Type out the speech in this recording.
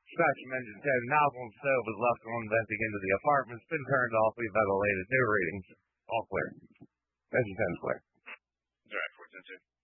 Dispatch Engine 10, nozzle stove is left on venting into the apartment. It's been turned off. We've evaluated new readings. All clear. Engine 10 is clear. Drive 410.